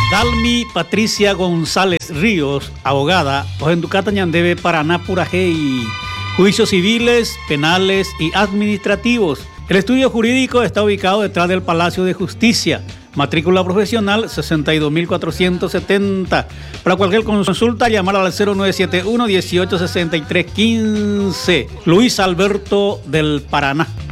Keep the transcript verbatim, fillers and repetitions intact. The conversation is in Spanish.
Dalmi Patricia González Ríos, abogada, Ojenducata Ñandebe, Paraná, Purajey. Juicios civiles, penales y administrativos. El estudio jurídico está ubicado detrás del Palacio de Justicia. Matrícula profesional sesenta y dos mil cuatrocientos setenta. Para cualquier consulta, llamar al cero nueve siete uno, dieciocho sesenta y tres quince. Luis Alberto del Paraná.